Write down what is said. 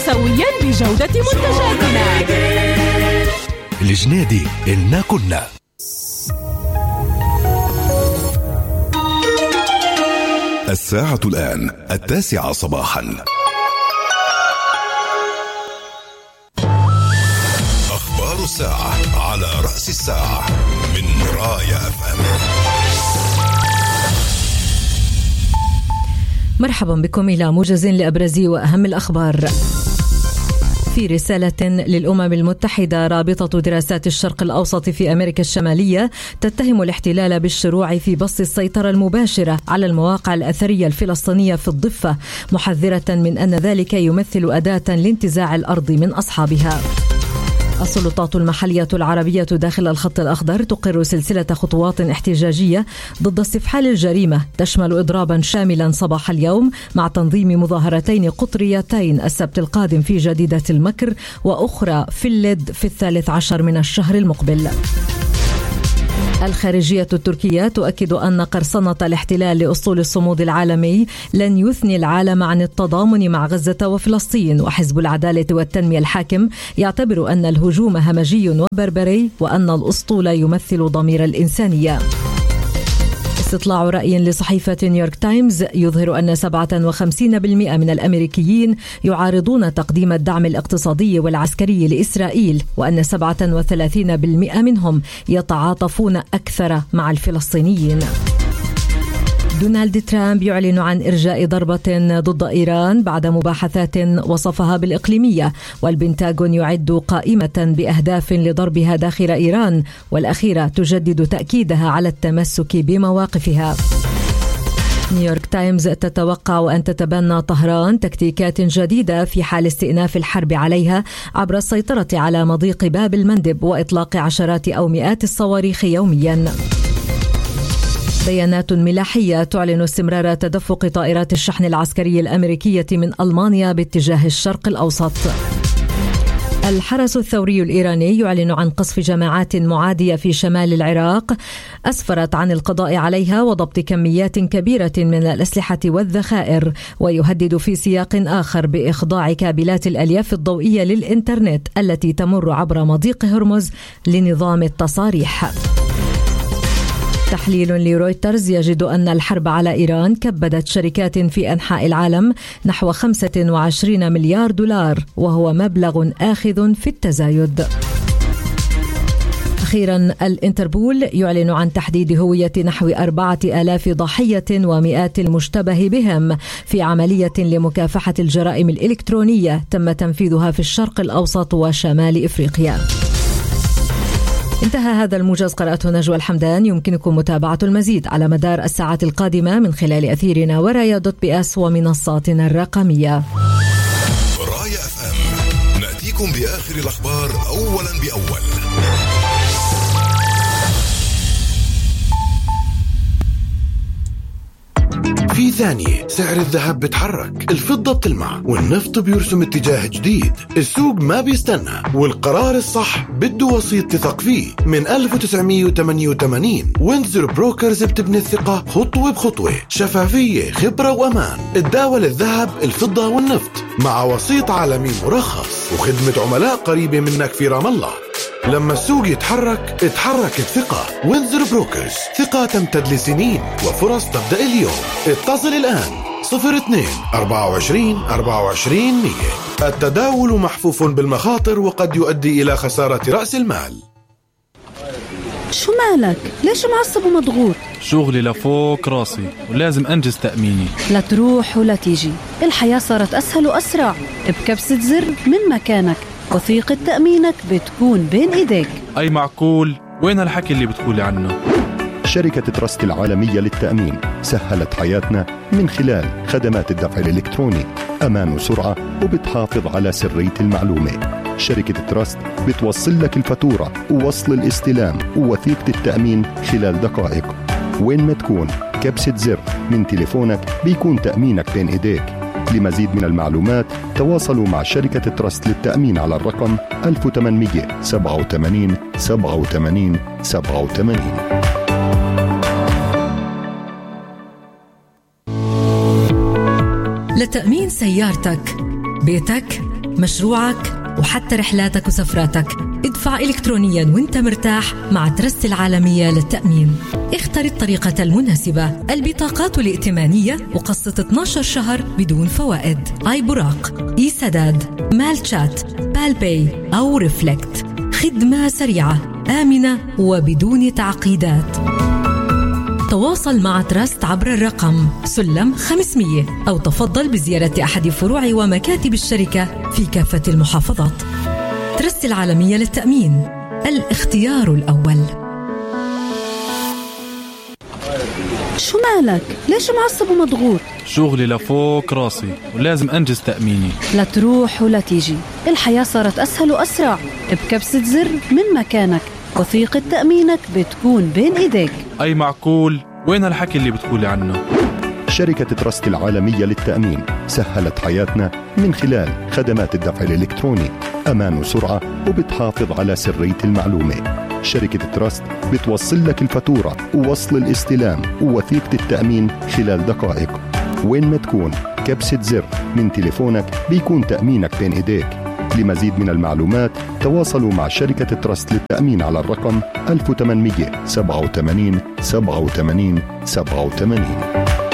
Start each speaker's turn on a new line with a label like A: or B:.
A: سويا بجودة منتجاتنا.
B: الجنيدي إلنا كنا. الساعة الآن 9 صباحا. أخبار الساعة على رأس الساعة من راية FM.
C: مرحبا بكم إلى موجز لأبرز وأهم الأخبار. في رسالة للأمم المتحدة، رابطة دراسات الشرق الأوسط في أمريكا الشمالية تتهم الاحتلال بالشروع في بسط السيطرة المباشرة على المواقع الأثرية الفلسطينية في الضفة، محذرة من أن ذلك يمثل أداة لانتزاع الأرض من أصحابها. السلطات المحلية العربية داخل الخط الأخضر تقر سلسلة خطوات احتجاجية ضد استفحال الجريمة، تشمل إضرابا شاملا صباح اليوم مع تنظيم مظاهرتين قطريتين السبت القادم في جديدة المكر، وأخرى في اللد في 13 من الشهر المقبل. الخارجية التركية تؤكد أن قرصنة الاحتلال لأسطول الصمود العالمي لن يثني العالم عن التضامن مع غزة وفلسطين، وحزب العدالة والتنمية الحاكم يعتبر أن الهجوم همجي وبربري وأن الأسطول يمثل ضمير الإنسانية. استطلاع رأي لصحيفة نيويورك تايمز يظهر أن 57% من الأمريكيين يعارضون تقديم الدعم الاقتصادي والعسكري لإسرائيل، وأن 37% منهم يتعاطفون أكثر مع الفلسطينيين. دونالد ترامب يعلن عن إرجاء ضربة ضد إيران بعد مباحثات وصفها بالإقليمية، والبنتاغون يعد قائمة بأهداف لضربها داخل إيران، والأخيرة تجدد تأكيدها على التمسك بمواقفها. نيويورك تايمز تتوقع أن تتبنى طهران تكتيكات جديدة في حال استئناف الحرب عليها عبر السيطرة على مضيق باب المندب وإطلاق عشرات أو مئات الصواريخ يوميا. بيانات ملاحية تعلن استمرار تدفق طائرات الشحن العسكري الأمريكية من ألمانيا باتجاه الشرق الأوسط. الحرس الثوري الإيراني يعلن عن قصف جماعات معادية في شمال العراق أسفرت عن القضاء عليها وضبط كميات كبيرة من الأسلحة والذخائر، ويهدد في سياق آخر بإخضاع كابلات الألياف الضوئية للإنترنت التي تمر عبر مضيق هرمز لنظام التصاريح. تحليل لرويترز يجد أن الحرب على إيران كبدت شركات في أنحاء العالم نحو 25 مليار دولار، وهو مبلغ آخذ في التزايد. أخيرا، الإنتربول يعلن عن تحديد هوية نحو 4000 ضحية ومئات المشتبه بهم في عملية لمكافحة الجرائم الإلكترونية تم تنفيذها في الشرق الأوسط وشمال إفريقيا. انتهى هذا الموجز، قرأته نجوى الحمدان. يمكنكم متابعة المزيد على مدار الساعات القادمة من خلال أثيرنا ورايا.بس ومنصاتنا الرقمية.
B: راية FM نأتيكم بآخر الأخبار أولا بأول. في ثانية سعر الذهب بتحرك، الفضة بتلمع، والنفط بيرسم اتجاه جديد. السوق ما بيستنى، والقرار الصح بده وسيط تثق فيه. من 1988 وينزر بروكرز بتبني الثقة خطوة بخطوة، شفافية، خبرة وأمان. تداول الذهب، الفضة والنفط مع وسيط عالمي مرخص، وخدمة عملاء قريبة منك في رام الله. لما السوق يتحرك اتحرك الثقة. وينزر بروكرز، ثقة تمتد لسنين وفرص تبدأ اليوم. اتصل الآن 02-24-24-100. التداول محفوف بالمخاطر وقد يؤدي إلى خسارة رأس المال.
D: شو مالك؟ ليش معصب ومضغوط؟
E: شغلي لفوق راسي ولازم أنجز تأميني.
D: لا تروح ولا تيجي، الحياة صارت أسهل وأسرع. بكبسة زر من مكانك وثيقة تأمينك بتكون بين إيديك.
E: أي معقول؟ وين الحكي اللي بتقولي عنه؟
F: شركة تراست العالمية للتأمين سهلت حياتنا من خلال خدمات الدفع الإلكتروني، أمان وسرعة، وبتحافظ على سرية المعلومة. شركة تراست بتوصل لك الفاتورة ووصل الاستلام ووثيقة التأمين خلال دقائق. وين ما تكون، كبسة زر من تليفونك بيكون تأمينك بين إيديك. لمزيد من المعلومات تواصلوا مع شركة تراست للتأمين على الرقم 1887 87 87.
C: لتأمين سيارتك، بيتك، مشروعك وحتى رحلاتك وسفراتك. ادفع إلكترونيا وانت مرتاح مع ترست العالمية للتأمين. اختر الطريقة المناسبة، البطاقات الائتمانية وقسط 12 شهر بدون فوائد. آي براق، إي سداد، مال تشات، بالباي أو ريفلكت. خدمة سريعة آمنة وبدون تعقيدات. تواصل مع تراست عبر الرقم سلم 500 أو تفضل بزيارة أحد فروع ومكاتب الشركة في كافة المحافظات. تراست العالمية للتأمين، الاختيار الأول.
D: شو مالك؟ ليش معصب ومضغوط؟
E: شغلي لفوق راسي ولازم أنجز تأميني.
D: لا تروح ولا تيجي، الحياة صارت أسهل وأسرع. بكبسة زر من مكانك وثيقة تأمينك بتكون بين إيديك.
E: أي معقول؟ وين هالحكي اللي بتقولي عنه؟
F: شركة تراست العالمية للتأمين سهلت حياتنا من خلال خدمات الدفع الإلكتروني، أمان وسرعة، وبتحافظ على سرية المعلومة. شركة تراست بتوصل لك الفاتورة ووصل الاستلام ووثيقة التأمين خلال دقائق. وين ما تكون، كبسة زر من تليفونك بيكون تأمينك بين إيديك. لمزيد من المعلومات تواصلوا مع شركة تراست للتأمين على الرقم 1887 87 87.